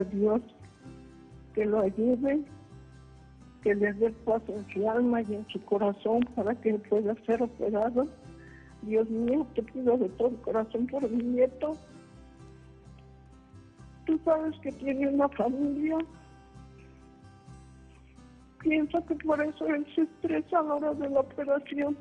Dios que lo ayude, que le dé paz en su alma y en su corazón para que pueda ser operado. Dios mío, te pido de todo corazón por mi nieto. Tú sabes que tiene una familia. Pienso que por eso él se estresa a la hora de la operación.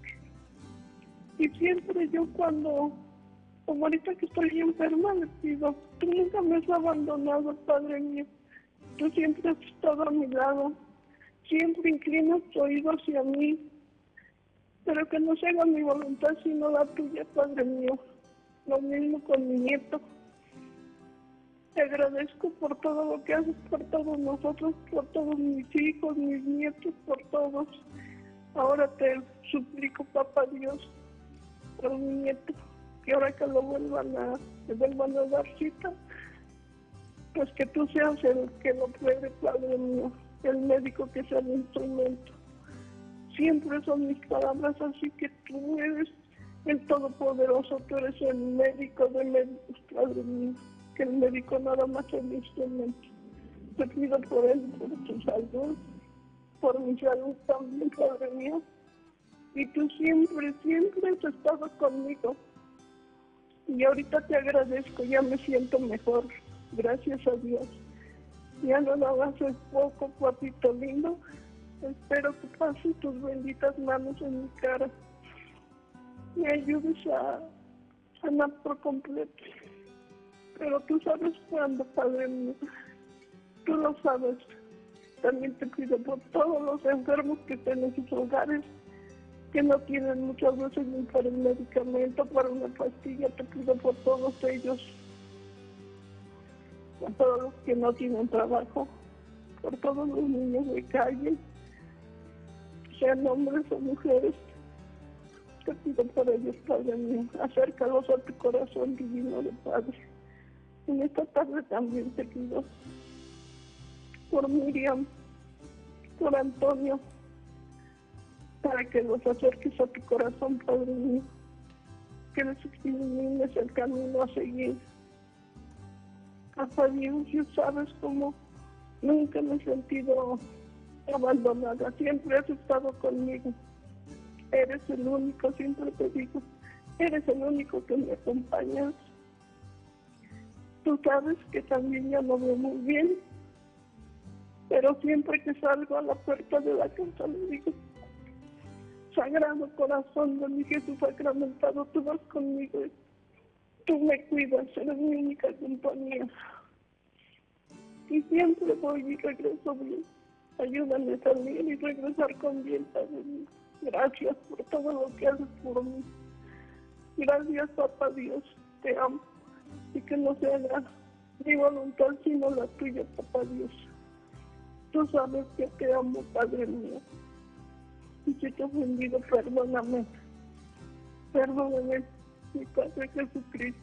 Y siempre yo como ahorita que estoy enferma, le pido, tú nunca me has abandonado, Padre mío. Tú siempre has estado a mi lado. Siempre inclinas tu oído hacia mí. Pero que no se haga mi voluntad sino la tuya, Padre mío. Lo mismo con mi nieto. Te agradezco por todo lo que haces por todos nosotros, por todos mis hijos, mis nietos, por todos. Ahora te suplico, Papá Dios, por mi nieto, que ahora que le vuelvan a dar cita, pues que tú seas el que lo puede, Padre mío, el médico que sea el instrumento. Siempre son mis palabras, así que tú eres el Todopoderoso, tú eres el médico de médicos, Padre mío, que el médico nada más es el instrumento. Te pido por él, por tu salud, por mi salud también, Padre mío. Y tú siempre, siempre has estado conmigo. Y ahorita te agradezco, ya me siento mejor, gracias a Dios. Ya no nada más es poco, papito lindo. Espero que pases tus benditas manos en mi cara. Me ayudes a sanar por completo. Pero tú sabes cuándo, Padre mío. Tú lo sabes. También te pido por todos los enfermos que estén en sus hogares, que no tienen muchas veces ni para el medicamento, para una pastilla. Te pido por todos ellos, por todos los que no tienen trabajo, por todos los niños de calle, sean hombres o mujeres. Te pido por ellos, Padre mío. Acércalos a tu corazón divino de Padre. En esta tarde también te pido por Miriam, por Antonio, para que los acerques a tu corazón, Padre mío. Que les ilumines el camino a seguir. Papá Dios, tú sabes cómo nunca me he sentido abandonada. Siempre has estado conmigo. Eres el único, siempre te digo. Eres el único que me acompañas. Tú sabes que también ya no veo muy bien. Pero siempre que salgo a la puerta de la casa le digo, Sagrado Corazón de mi Jesús sacramentado, tú vas conmigo. Tú me cuidas, eres mi única compañía. Y siempre voy y regreso bien. Ayúdame a salir y regresar con bien, Padre mío. Gracias por todo lo que haces por mí. Gracias, Papá Dios. Te amo. Y que no se haga mi voluntad sino la tuya, Papá Dios. Tú sabes que te amo, Padre mío. Y si te he ofendido, perdóname. Perdóname, mi Padre Jesucristo.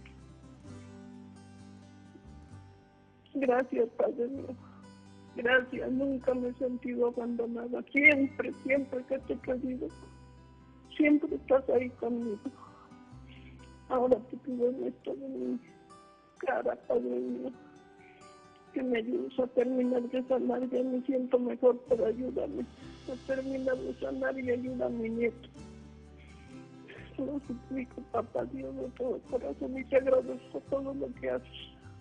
Gracias, Padre mío. Gracias, nunca me he sentido abandonada. Siempre, siempre que te he pedido, siempre estás ahí conmigo. Ahora te pido en esto de mi cara, Padre mío, que me ayudes a terminar de sanar. Ya me siento mejor, pero ayúdame a terminar de sanar y ayuda a mi nieto. Lo suplico, Papá Dios, de todo corazón, y te agradezco todo lo que haces.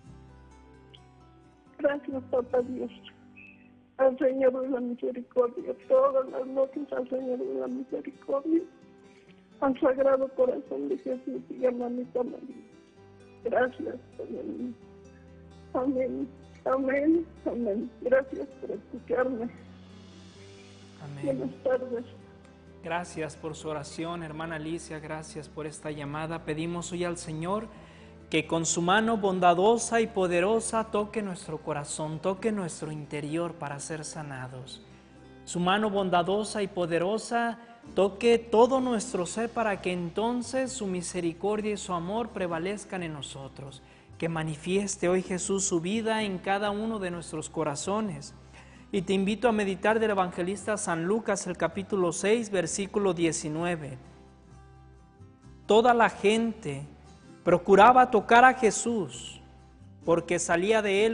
Gracias, Papá Dios. Al Señor de la Misericordia, todas las noches al Señor de la Misericordia, al Sagrado Corazón de Jesús y a Mamita María. Gracias, amén. Amén, amén, amén. Gracias por escucharme. Amén. Buenas tardes. Gracias por su oración, hermana Alicia, gracias por esta llamada. Pedimos hoy al Señor que con su mano bondadosa y poderosa toque nuestro corazón, toque nuestro interior para ser sanados. Su mano bondadosa y poderosa toque todo nuestro ser para que entonces su misericordia y su amor prevalezcan en nosotros. Que manifieste hoy Jesús su vida en cada uno de nuestros corazones. Y te invito a meditar del evangelista San Lucas, el capítulo 6, versículo 19. Toda la gente procuraba tocar a Jesús porque salía de él